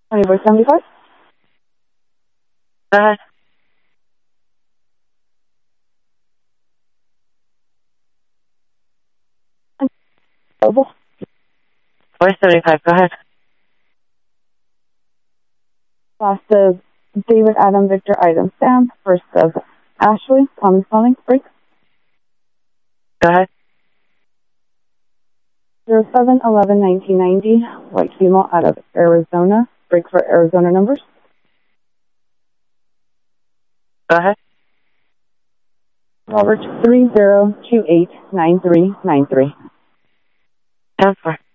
2475. Go ahead. Available. 475, go ahead. Last of David, Adam, Victor, Item, Sam. First of Ashley, common spelling, break. Go ahead. 07/11/1990, white female out of Arizona. Break for Arizona numbers. Go ahead. Robert 30289393. 10-4.